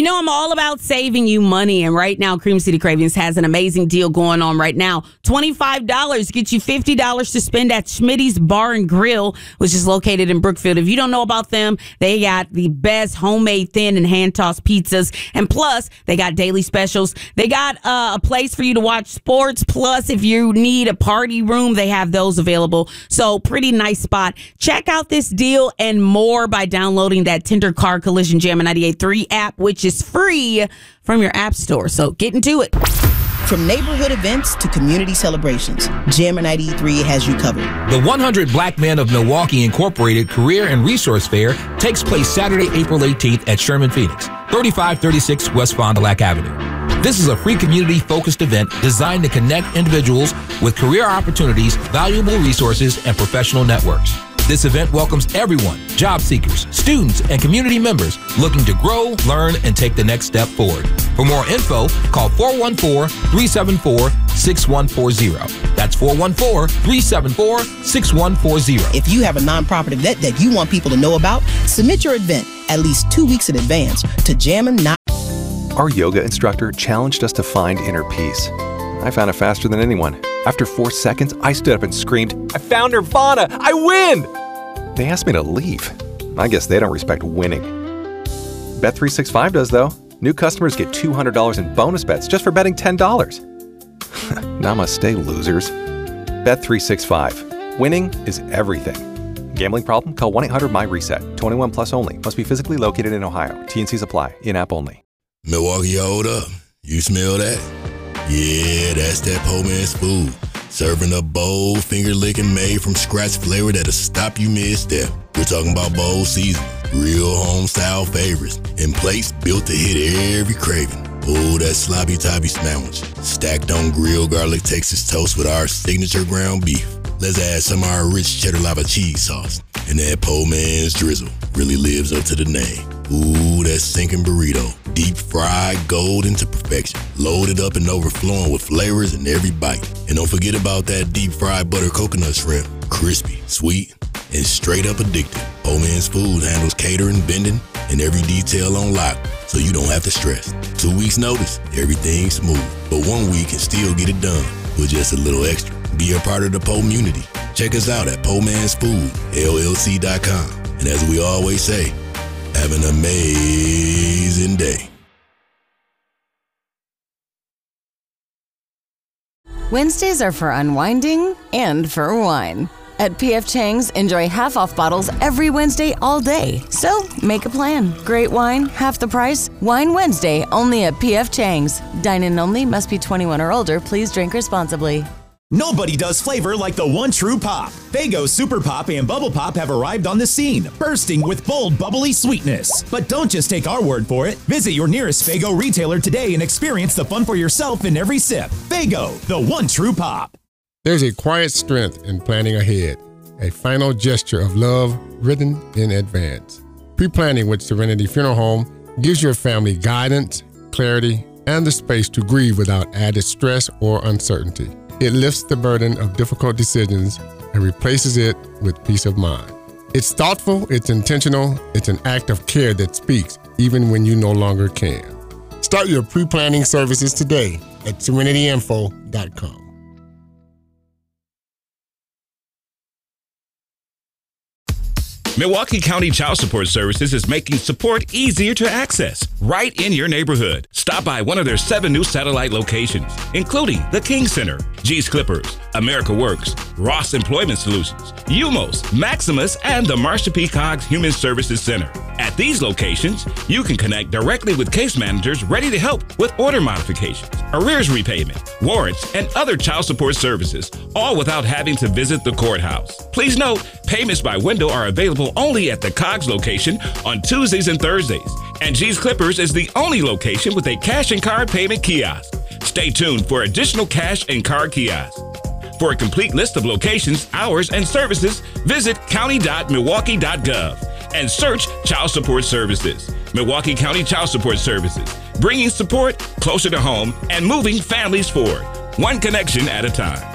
You know I'm all about saving you money, and right now Cream City Cravings has an amazing deal going on right now. $25 gets you $50 to spend at Schmitty's Bar and Grill, which is located in Brookfield. If you don't know about them, they got the best homemade thin and hand-tossed pizzas, and plus they got daily specials. They got a place for you to watch sports, plus if you need a party room, they have those available. So pretty nice spot. Check out this deal and more by downloading that Tender Car Collision Jammin' 98.3 app, which is free from your app store. So get into it. From neighborhood events to community celebrations, Jammin' 93 has you covered. The 100 Black Men of Milwaukee Incorporated Career and Resource Fair takes place Saturday, April 18th at Sherman Phoenix, 3536 West Fond du Lac Avenue. This is a free community-focused event designed to connect individuals with career opportunities, valuable resources, and professional networks. This event welcomes everyone, job seekers, students, and community members looking to grow, learn, and take the next step forward. For more info, call 414-374-6140. That's 414-374-6140. If you have a nonprofit event that you want people to know about, submit your event at least 2 weeks in advance to Jammin'. Our yoga instructor challenged us to find inner peace. I found it faster than anyone. After 4 seconds, I stood up and screamed, "I found Nirvana! I win!" They asked me to leave. I guess they don't respect winning. Bet365 does, though. New customers get $200 in bonus bets just for betting $10. Namaste, losers. Bet365. Winning is everything. Gambling problem? Call 1-800-MY-RESET. 21 plus only. Must be physically located in Ohio. T&Cs apply. In-app only. Milwaukee, hold up. You smell that? Yeah, that's that Po Man's food. Serving a bold, finger-licking, made-from-scratch flavor that'll stop you mid-step. We're talking about bold seasoning, real home-style favorites, and plates built to hit every craving. Oh, that sloppy toppy sandwich, stacked on grilled garlic Texas toast with our signature ground beef. Let's add some of our rich cheddar lava cheese sauce. And that Po Man's drizzle really lives up to the name. Ooh, that sinking burrito. Deep fried golden to perfection. Loaded up and overflowing with flavors in every bite. And don't forget about that deep fried butter coconut shrimp. Crispy, sweet, and straight up addictive. Po Man's Food handles catering, vending, and every detail on lock, so you don't have to stress. 2 weeks notice, everything's smooth. But 1 week can still get it done with just a little extra. Be a part of the Po community. Check us out at PoMansFood, LLC.com. And as we always say, have an amazing day. Wednesdays are for unwinding and for wine. At P.F. Chang's, enjoy half-off bottles every Wednesday all day. So, make a plan. Great wine, half the price. Wine Wednesday, only at P.F. Chang's. Dine-in only, must be 21 or older. Please drink responsibly. Nobody does flavor like the one true pop. Faygo Super Pop and Bubble Pop have arrived on the scene, bursting with bold, bubbly sweetness. But don't just take our word for it. Visit your nearest Faygo retailer today and experience the fun for yourself in every sip. Faygo, the one true pop. There's a quiet strength in planning ahead, a final gesture of love written in advance. Pre-planning with Serenity Funeral Home gives your family guidance, clarity, and the space to grieve without added stress or uncertainty. It lifts the burden of difficult decisions and replaces it with peace of mind. It's thoughtful, it's intentional, it's an act of care that speaks even when you no longer can. Start your pre-planning services today at serenityinfo.com. Milwaukee County Child Support Services is making support easier to access right in your neighborhood. Stop by one of their 7 new satellite locations, including the King Center, G's Clippers, America Works, Ross Employment Solutions, UMOS, Maximus, and the Marsha P. Coggs Human Services Center. At these locations, you can connect directly with case managers ready to help with order modifications, arrears repayment, warrants, and other child support services, all without having to visit the courthouse. Please note, payments by window are available only at the Coggs location on Tuesdays and Thursdays, and G's Clippers is the only location with a cash and card payment kiosk. Stay tuned for additional cash and card kiosks. For a complete list of locations, hours, and services, visit county.milwaukee.gov and search Child Support Services. Milwaukee County Child Support Services, bringing support closer to home and moving families forward, one connection at a time.